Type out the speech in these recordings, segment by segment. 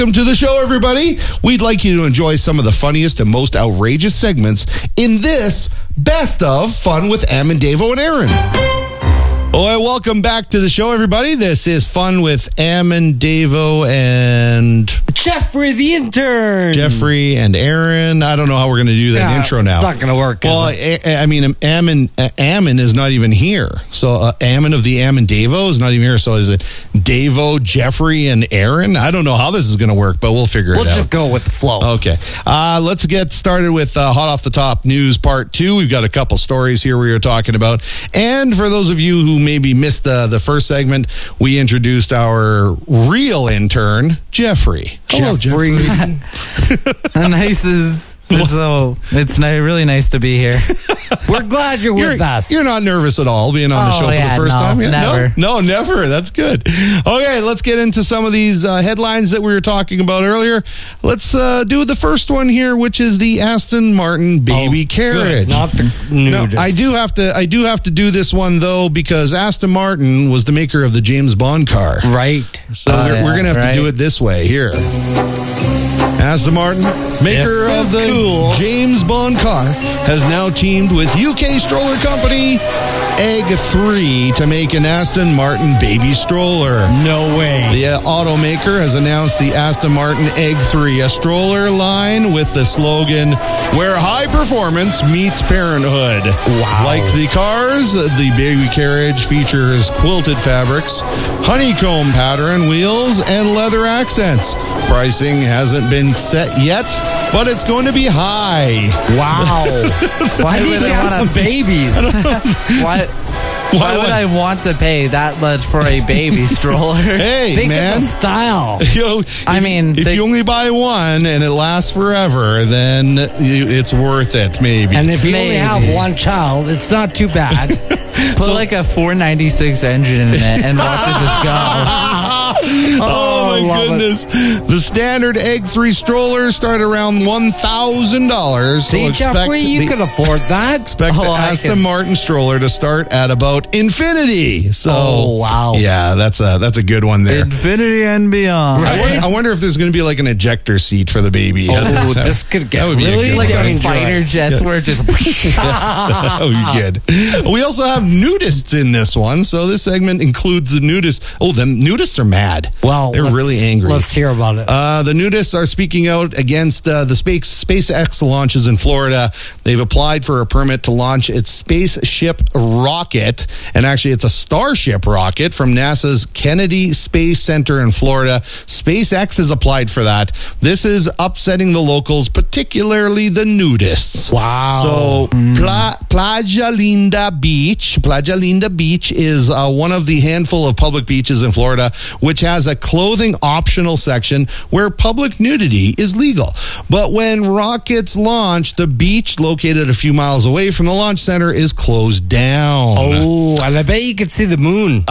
Welcome to the show, everybody. We'd like you to enjoy some of the funniest and most outrageous segments in this Best of Fun with Am and Davo and Aaron. Well, welcome back to the show, everybody. This is Fun with Am and Davo and Jeffrey the intern. Jeffrey and Aaron. I don't know how we're going to do that intro now. It's not going to work. Well, I mean, Ammon is not even here. So Ammon of the Am and Davo is not even here. So is it Davo, Jeffrey, and Aaron? I don't know how this is going to work, but we'll figure it out. We'll just go with the flow. Okay. Let's get started with Hot Off the Top News Part 2. We've got a couple stories here we are talking about. And for those of you who maybe missed the first segment, we introduced our real intern, Jeffrey. Hello, Jeffrey. It's really nice to be here. We're glad you're with us. You're not nervous at all being on the show for the first time? Yeah, never. No, never. That's good. Okay, let's get into some of these headlines that we were talking about earlier. Let's do the first one here, which is the Aston Martin baby carriage. Good. Not the nudist. Now, I do have to do this one, though, because Aston Martin was the maker of the James Bond car. Right. So we're going to have to do it this way here. Aston Martin, maker of the James Bond car, has now teamed with UK stroller company Egg 3 to make an Aston Martin baby stroller. No way. The automaker has announced the Aston Martin Egg 3, a stroller line with the slogan, "Where high performance meets parenthood." Wow. Like the cars, the baby carriage features quilted fabrics, honeycomb pattern wheels, and leather accents. Pricing hasn't been set yet, but it's going to be high. Wow. Why would I want to babies? Why would I want to pay that much for a baby stroller? Hey, Think man. of the style. If you only buy one and it lasts forever, then it's worth it, maybe. And if you only have one child, it's not too bad. Put like a 496 engine in it and watch it just go. Oh my goodness. The standard Egg 3 strollers start around $1,000. See, Jeffrey, you could afford that. Expect the Aston Martin stroller to start at about infinity. So, wow. Yeah, that's a good one there. Infinity and beyond. Right? I wonder if there's going to be like an ejector seat for the baby. This could get really like dangerous. Fighter jets where it just... That would be good. We also have nudists in this one. So this segment includes the nudists. Oh, the nudists are mad. Well, they're really angry. Let's hear about it. The nudists are speaking out against the SpaceX launches in Florida. They've applied for a permit to launch its spaceship rocket, and actually it's a Starship rocket from NASA's Kennedy Space Center in Florida. SpaceX has applied for that. This is upsetting the locals, particularly the nudists. Wow. So Playa Linda Beach is one of the handful of public beaches in Florida which has a clothing optional section where public nudity is legal. But when rockets launch, the beach located a few miles away from the launch center is closed down. Oh, and I bet you could see the moon.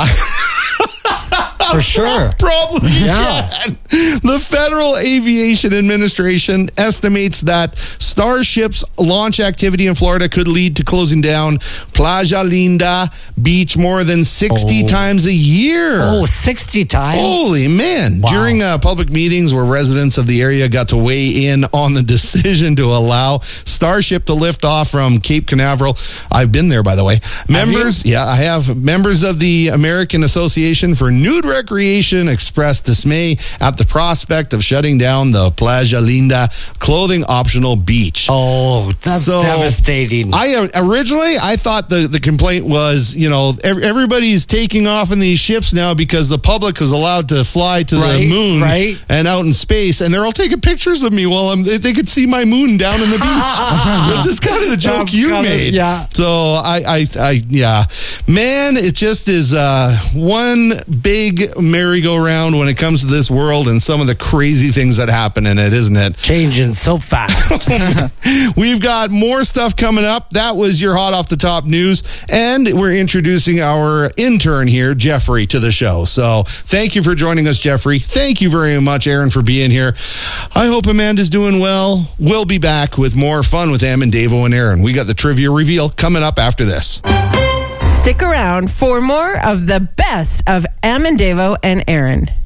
For sure. Probably can. The Federal Aviation Administration estimates that Starship's launch activity in Florida could lead to closing down Playa Linda Beach more than 60 times a year. Oh, 60 times? Holy man. Wow. During public meetings where residents of the area got to weigh in on the decision to allow Starship to lift off from Cape Canaveral. I've been there, by the way. Yeah, I have. Members of the American Association for Nude Recreation expressed dismay at the prospect of shutting down the Playa Linda clothing optional beach. Oh, that's devastating. Originally I thought the complaint was, everybody's taking off in these ships now because the public is allowed to fly to the moon and out in space, and they're all taking pictures of me while they could see my moon down in the beach. Which is kind of the joke you made. Yeah. So yeah, man, it just is one big merry-go-round when it comes to this world and some of the crazy things that happen in it, isn't it? Changing so fast. We've got more stuff coming up. That was your Hot Off the Top news, and we're introducing our intern here, Jeffrey, to the show. So thank you for joining us, Jeffrey. Thank you very much, Aaron, for being here. I hope Amanda's doing well. We'll be back with more fun with Am and Davo and Aaron. We got the trivia reveal coming up after this. Stick around for more of the best of Am and Davo and Aaron.